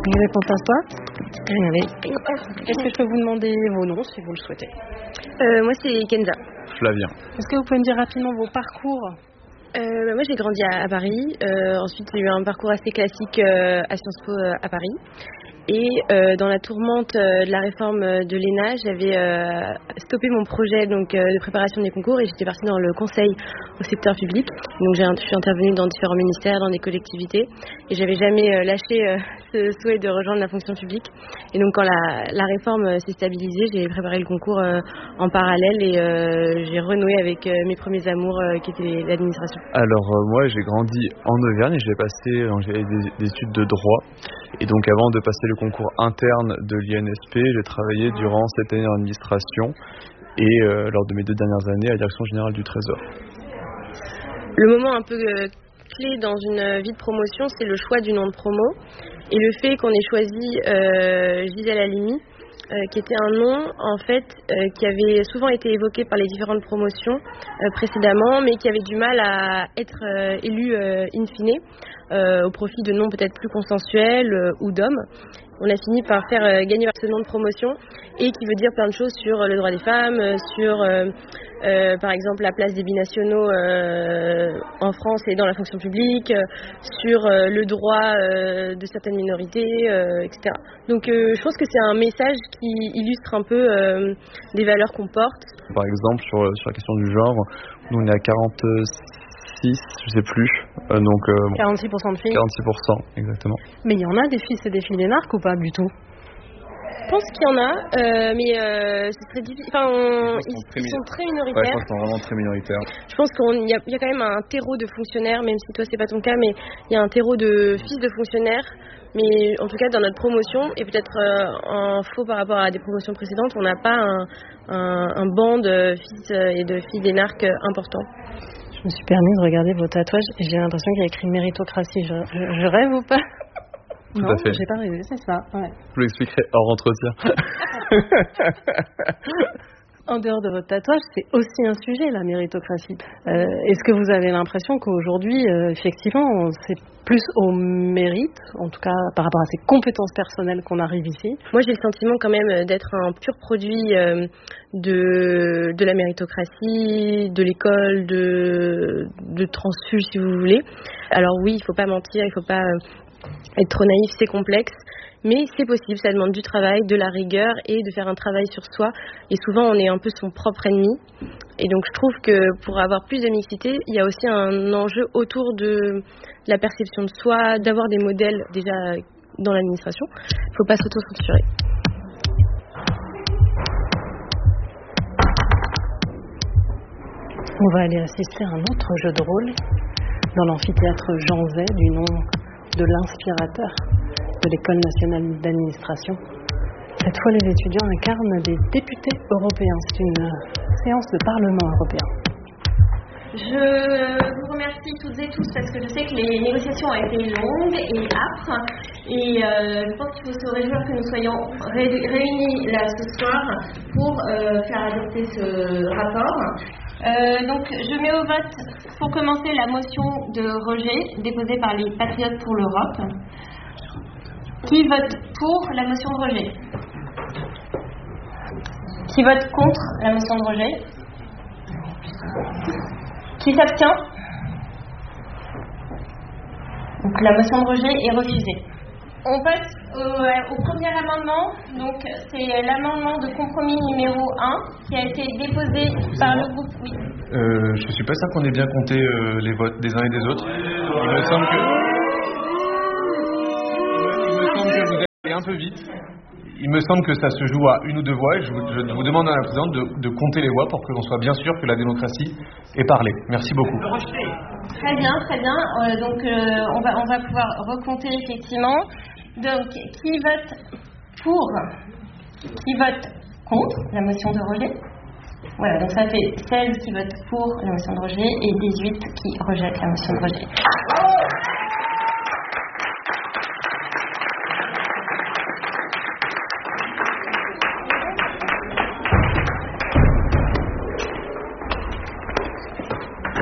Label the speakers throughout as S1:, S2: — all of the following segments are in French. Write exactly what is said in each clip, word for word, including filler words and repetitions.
S1: Je vais Fantastoire. Est-ce que je peux vous demander vos noms si vous le souhaitez?
S2: euh, Moi c'est Kenza.
S3: Flavien.
S1: Est-ce que vous pouvez me dire rapidement vos parcours?
S2: euh, bah, Moi j'ai grandi à, à Paris. Euh, ensuite j'ai eu un parcours assez classique euh, à Sciences Po euh, à Paris. Et euh, dans la tourmente euh, de la réforme de l'E N A, j'avais euh, stoppé mon projet donc euh, de préparation des concours et j'étais partie dans le conseil au secteur public. Donc j'ai, je suis intervenue dans différents ministères, dans des collectivités et j'avais jamais euh, lâché euh, ce souhait de rejoindre la fonction publique. Et donc quand la, la réforme s'est stabilisée, j'ai préparé le concours euh, en parallèle et euh, j'ai renoué avec euh, mes premiers amours euh, qui étaient l'administration.
S3: Alors euh, moi j'ai grandi en Auvergne et j'ai passé euh, j'ai des, des études de droit. Et donc avant de passer le concours interne de l'I N S P, j'ai travaillé durant cette année en administration et euh, lors de mes deux dernières années à la Direction Générale du Trésor.
S2: Le moment un peu euh, clé dans une vie de promotion, c'est le choix du nom de promo et le fait qu'on ait choisi euh, Gisèle Halimi, euh, qui était un nom en fait euh, qui avait souvent été évoqué par les différentes promotions euh, précédemment, mais qui avait du mal à être euh, élu euh, in fine. Euh, au profit de noms peut-être plus consensuels euh, ou d'hommes. On a fini par faire euh, gagner ce nom de promotion et qui veut dire plein de choses sur euh, le droit des femmes, euh, sur euh, euh, par exemple la place des binationaux euh, en France et dans la fonction publique, euh, sur euh, le droit euh, de certaines minorités, euh, et cetera. Donc euh, je pense que c'est un message qui illustre un peu euh, des valeurs qu'on porte.
S3: Par exemple sur, sur la question du genre, nous on est à quarante-six, je sais plus, euh, donc euh, bon,
S1: quarante-six pour cent de filles.
S3: quarante-six pour cent exactement.
S1: Mais il y en a des filles et des filles d'énarques ou pas du tout?
S2: Je pense qu'il y en a, euh, mais euh, c'est très difficile. Enfin, on, ils, ils, ils sont très minoritaires.
S3: Ouais, je pense qu'ils sont vraiment très minoritaires.
S2: Je pense qu'il y a, y a quand même un terreau de fonctionnaires, même si toi c'est pas ton cas, mais il y a un terreau de fils de fonctionnaires. Mais en tout cas, dans notre promotion, et peut-être euh, en faux par rapport à des promotions précédentes, on n'a pas un, un, un banc de fils et de filles d'énarques important.
S1: Je me suis permis de regarder vos tatouages et j'ai l'impression qu'il y a écrit méritocratie. Je, je, je rêve ou pas?
S3: Tout
S1: non,
S3: à fait.
S1: J'ai pas rêvé, c'est ça. Ouais.
S3: Je vous l'expliquerai hors entretien.
S1: En dehors de votre tatouage, c'est aussi un sujet, la méritocratie. Euh, est-ce que vous avez l'impression qu'aujourd'hui, euh, effectivement, c'est plus au mérite, en tout cas par rapport à ses compétences personnelles qu'on arrive ici?
S2: Moi, j'ai le sentiment quand même d'être un pur produit euh, de, de la méritocratie, de l'école, de, de transfuge, si vous voulez. Alors oui, il ne faut pas mentir, il ne faut pas être trop naïf, c'est complexe. Mais c'est possible, ça demande du travail, de la rigueur et de faire un travail sur soi. Et souvent, on est un peu son propre ennemi. Et donc, je trouve que pour avoir plus de mixité, il y a aussi un enjeu autour de la perception de soi, d'avoir des modèles déjà dans l'administration. Il ne faut pas s'auto-censurer.
S1: On va aller assister à un autre jeu de rôle dans l'amphithéâtre Jean Zay du nom de l'inspirateur de l'École nationale d'administration. Cette fois, les étudiants incarnent des députés européens. C'est une séance de Parlement européen.
S2: Je vous remercie toutes et tous parce que je sais que les négociations ont été longues et âpres et euh, je pense qu'il faut se réjouir que nous soyons ré- réunis là ce soir pour euh, faire adopter ce rapport. Euh, donc je mets au vote pour commencer la motion de rejet déposée par les Patriotes pour l'Europe. Qui vote pour la motion de rejet? Qui vote contre la motion de rejet? Qui s'abstient? Donc la motion de rejet est refusée. On passe au, au premier amendement. Donc c'est l'amendement de compromis numéro un qui a été déposé par le groupe. Oui.
S4: Euh, je suis pas sûr qu'on ait bien compté euh, les votes des uns et des autres. Il me semble que un peu vite. Il me semble que ça se joue à une ou deux voix et je vous, je vous demande à la présidente de, de compter les voix pour que l'on soit bien sûr que la démocratie est parlée. Merci beaucoup.
S2: Très bien, très bien. Euh, donc euh, on, va, on va pouvoir recompter effectivement. Donc qui vote pour? Qui vote contre la motion de rejet? Voilà, donc ça fait seize qui votent pour la motion de rejet et dix-huit qui rejettent la motion de rejet.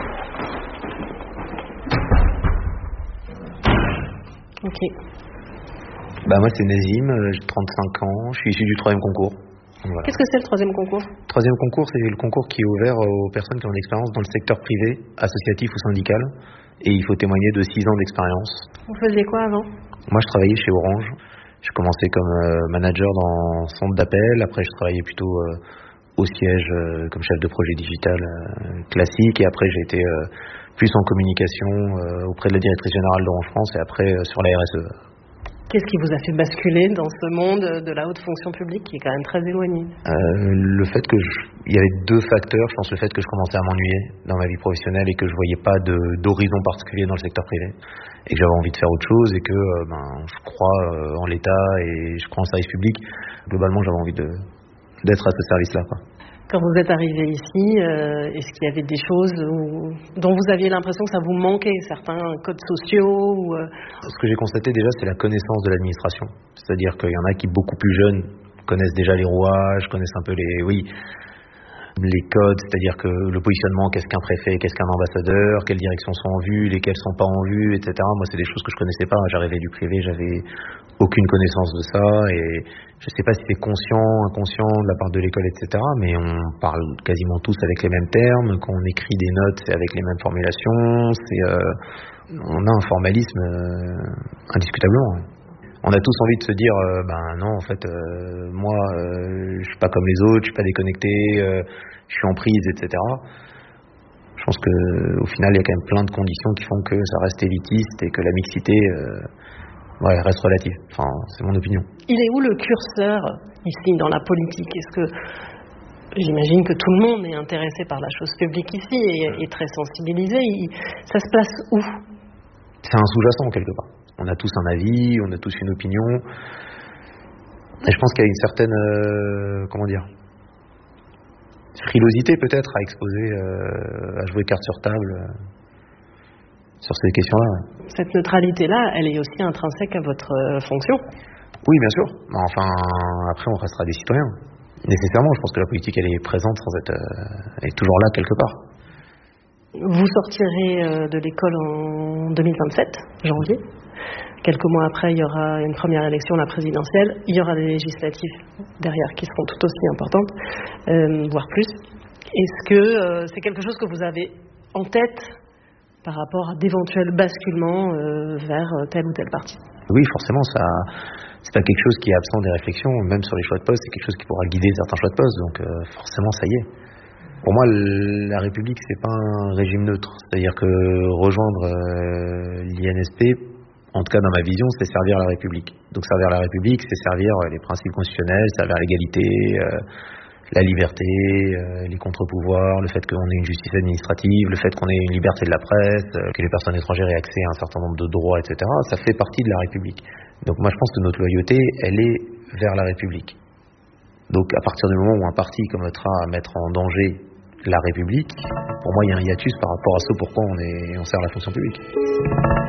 S1: Ok.
S5: Bah moi c'est Nazim, j'ai trente-cinq ans, je suis issu du troisième concours. Voilà.
S1: Qu'est-ce que c'est le troisième concours?
S5: Troisième concours, c'est le concours qui est ouvert aux personnes qui ont de l'expérience dans le secteur privé, associatif ou syndical. Et il faut témoigner de six ans d'expérience.
S1: Vous faisiez quoi avant?
S5: Moi je travaillais chez Orange. Je commençais comme manager dans centre d'appel. Après je travaillais plutôt au siège comme chef de projet digital classique. Et après j'ai été plus en communication auprès de la directrice générale d'Orange France et après sur la R S E.
S1: Qu'est-ce qui vous a fait basculer dans ce monde de la haute fonction publique qui est quand même très éloigné?
S5: euh, Le fait que je... Il y avait deux facteurs. Je pense le fait que je commençais à m'ennuyer dans ma vie professionnelle et que je voyais pas de, d'horizon particulier dans le secteur privé et que j'avais envie de faire autre chose et que euh, ben, je crois euh, en l'État et je crois en service public. Globalement, j'avais envie de, d'être à ce service-là, quoi.
S1: Quand vous êtes arrivé ici, euh, est-ce qu'il y avait des choses où, dont vous aviez l'impression que ça vous manquait, certains codes sociaux ou euh...
S5: Ce que j'ai constaté déjà, c'est la connaissance de l'administration. C'est-à-dire qu'il y en a qui, beaucoup plus jeunes, connaissent déjà les rouages, connaissent un peu les, oui, les codes, c'est-à-dire que le positionnement, qu'est-ce qu'un préfet, qu'est-ce qu'un ambassadeur, quelles directions sont en vue, lesquelles sont pas en vue, et cetera. Moi, c'est des choses que je connaissais pas. J'arrivais du privé, j'avais aucune connaissance de ça et je sais pas si c'est conscient, inconscient de la part de l'école, et cetera. Mais on parle quasiment tous avec les mêmes termes. Quand on écrit des notes, c'est avec les mêmes formulations. C'est, euh, on a un formalisme euh, indiscutablement. On a tous envie de se dire, euh, ben non, en fait, euh, moi, euh, je suis pas comme les autres, je suis pas déconnecté, euh, je suis en prise, et cetera. Je pense que au final, il y a quand même plein de conditions qui font que ça reste élitiste et que la mixité euh, ouais, reste relative. Enfin, c'est mon opinion.
S1: Il est où le curseur ici dans la politique? Est-ce que j'imagine que tout le monde est intéressé par la chose publique ici et est très sensibilisé. Il, ça se place où?
S5: C'est un sous-jacent quelque part. On a tous un avis, on a tous une opinion. Et je pense qu'il y a une certaine, euh, comment dire, frilosité peut-être à exposer, euh, à jouer carte sur table euh, sur ces questions-là.
S1: Cette neutralité-là, elle est aussi intrinsèque à votre euh, fonction?
S5: Oui, bien sûr. Enfin, après, on restera des citoyens. Nécessairement, je pense que la politique, elle est présente sans être, euh, elle est toujours là quelque part.
S1: Vous sortirez de l'école en deux mille vingt-sept, janvier. Quelques mois après, il y aura une première élection, la présidentielle. Il y aura des législatives derrière qui seront tout aussi importantes, euh, voire plus. Est-ce que euh, c'est quelque chose que vous avez en tête par rapport à d'éventuels basculements euh, vers tel ou tel parti?
S5: Oui, forcément, ça, c'est pas quelque chose qui est absent des réflexions. Même sur les choix de poste, c'est quelque chose qui pourra guider certains choix de poste. Donc euh, forcément, ça y est. Pour moi, la République, c'est pas un régime neutre. C'est-à-dire que rejoindre euh, l'I N S P, en tout cas dans ma vision, c'est servir la République. Donc servir la République, c'est servir euh, les principes constitutionnels, servir l'égalité, euh, la liberté, euh, les contre-pouvoirs, le fait qu'on ait une justice administrative, le fait qu'on ait une liberté de la presse, euh, que les personnes étrangères aient accès à un certain nombre de droits, et cetera. Ça fait partie de la République. Donc moi, je pense que notre loyauté, elle est vers la République. Donc à partir du moment où un parti commettra à mettre en danger la République, pour moi il y a un hiatus par rapport à ce pourquoi on, est, on sert la fonction publique.